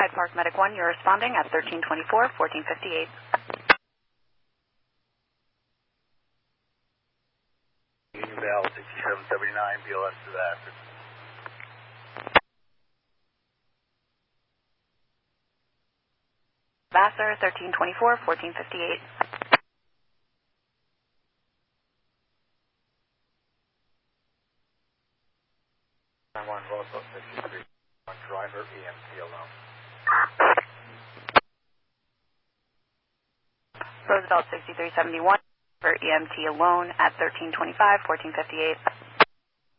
Hyde Park Medic 1, you're responding at 1324, 1458. Union Vale 6779, BLS to that. Vassar 1324, 1458. 1 Roosevelt 63, one driver EMT alone. Roosevelt 6371 for EMT alone at 1325, 1458.